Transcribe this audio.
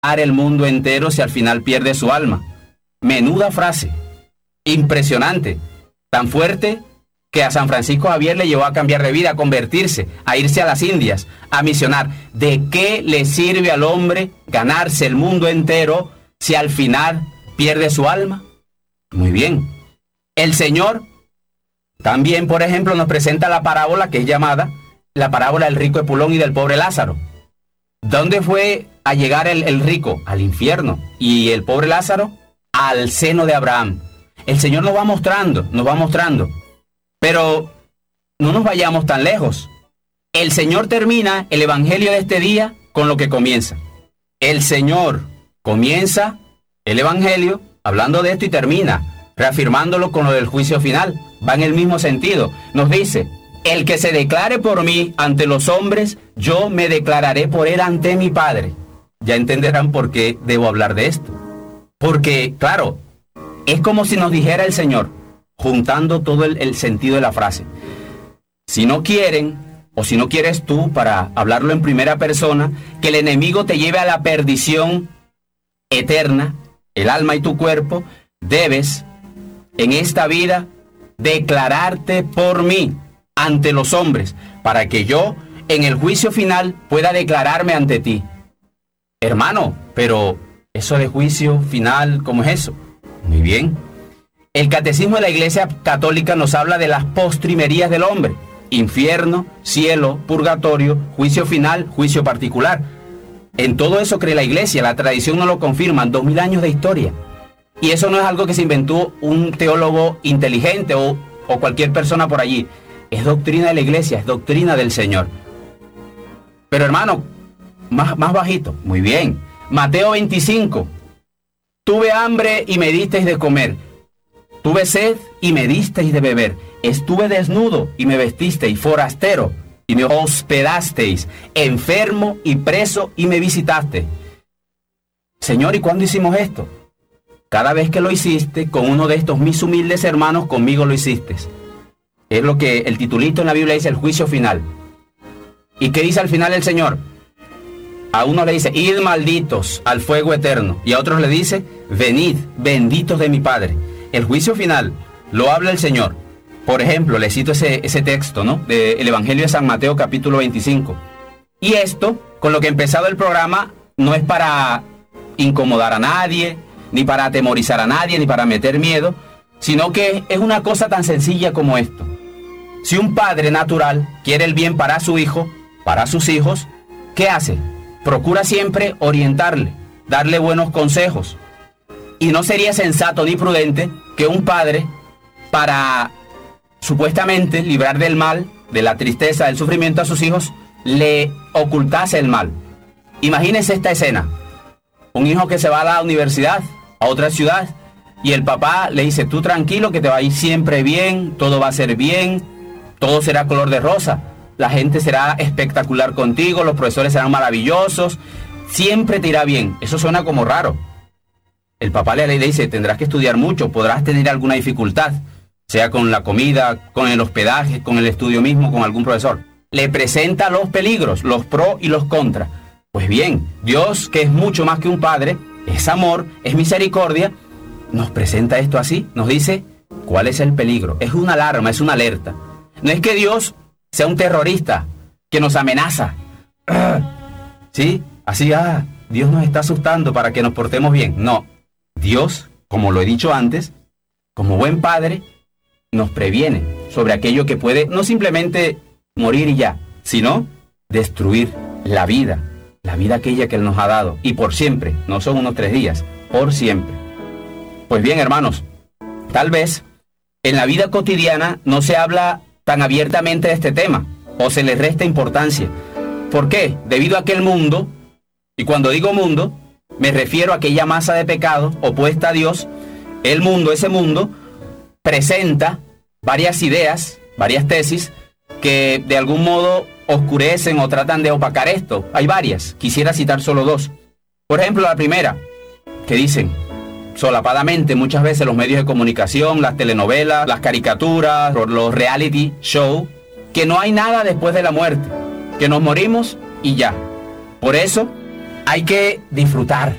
el mundo entero si al final pierde su alma. Menuda frase. Impresionante. Tan fuerte que a San Francisco Javier le llevó a cambiar de vida, a convertirse, a irse a las Indias, a misionar. ¿De qué le sirve al hombre ganarse el mundo entero si al final pierde su alma? Muy bien. El Señor también, por ejemplo, nos presenta la parábola que es llamada la parábola del rico Epulón y del pobre Lázaro. ¿Dónde fue a llegar el rico? Al infierno. ¿Y el pobre Lázaro? Al seno de Abraham. El Señor nos va mostrando. Pero no nos vayamos tan lejos. El Señor termina el evangelio de este día con lo que comienza. El Señor comienza el evangelio hablando de esto y termina reafirmándolo con lo del juicio final. Va en el mismo sentido. Nos dice: el que se declare por mí ante los hombres, yo me declararé por él ante mi Padre. Ya entenderán por qué debo hablar de esto. Porque, claro, es como si nos dijera el Señor, juntando todo el sentido de la frase. Si no quieren, o si no quieres tú, para hablarlo en primera persona, que el enemigo te lleve a la perdición eterna, el alma y tu cuerpo, debes, en esta vida, declararte por mí ante los hombres, para que yo, en el juicio final, pueda declararme ante ti. Hermano, pero eso de juicio final, ¿cómo es eso? Muy bien. El Catecismo de la Iglesia Católica nos habla de las postrimerías del hombre: infierno, cielo, purgatorio, juicio final, juicio particular. En todo eso cree la Iglesia, la tradición nos lo confirma, 2000 años de historia. Y eso no es algo que se inventó un teólogo inteligente o cualquier persona por allí. Es doctrina de la Iglesia, es doctrina del Señor. Pero hermano, más bajito. Muy bien. Mateo 25. Tuve hambre y me disteis de comer. Tuve sed y me disteis de beber. Estuve desnudo y me vestisteis, forastero y me hospedasteis, enfermo y preso y me visitaste. Señor, ¿y cuándo hicimos esto? Cada vez que lo hiciste con uno de estos mis humildes hermanos, conmigo lo hiciste. Es lo que el titulito en la Biblia dice, el juicio final. ¿Y qué dice al final el Señor? A uno le dice: id malditos al fuego eterno. Y a otros le dice: venid, benditos de mi Padre. El juicio final lo habla el Señor. Por ejemplo, le cito ese texto, ¿no? Del Evangelio de San Mateo, capítulo 25. Y esto, con lo que he empezado el programa, no es para incomodar a nadie, ni para atemorizar a nadie, ni para meter miedo, sino que es una cosa tan sencilla como esto. Si un padre natural quiere el bien para su hijo, para sus hijos, ¿qué hace? Procura siempre orientarle, darle buenos consejos. Y no sería sensato ni prudente que un padre, para supuestamente librar del mal, de la tristeza, del sufrimiento a sus hijos, le ocultase el mal. Imagínense esta escena. Un hijo que se va a la universidad, a otra ciudad, y el papá le dice: tú tranquilo, que te va a ir siempre bien, todo va a ser bien, todo será color de rosa, la gente será espectacular contigo, los profesores serán maravillosos, siempre te irá bien. Eso suena como raro. El papá le dice: tendrás que estudiar mucho, podrás tener alguna dificultad, sea con la comida, con el hospedaje, con el estudio mismo, con algún profesor. Le presenta los peligros, los pro y los contra. Pues bien, Dios, que es mucho más que un padre, es amor, es misericordia, nos presenta esto así, nos dice cuál es el peligro. Es una alarma, es una alerta. No es que Dios sea un terrorista que nos amenaza. ¿Sí? Así, Dios nos está asustando para que nos portemos bien. No, Dios, como lo he dicho antes, como buen padre, nos previene sobre aquello que puede no simplemente morir y ya, sino destruir la vida aquella que Él nos ha dado, y por siempre, no son unos 3 días, por siempre. Pues bien, hermanos, tal vez en la vida cotidiana no se habla tan abiertamente de este tema, o se le resta importancia. ¿Por qué? Debido a que el mundo, y cuando digo mundo, me refiero a aquella masa de pecado opuesta a Dios, el mundo, ese mundo, presenta varias ideas, varias tesis, que de algún modo oscurecen o tratan de opacar esto. Hay varias, quisiera citar solo 2. Por ejemplo, la primera, que dicen solapadamente muchas veces los medios de comunicación, las telenovelas, las caricaturas, los reality show, que no hay nada después de la muerte, que nos morimos y ya. Por eso hay que disfrutar.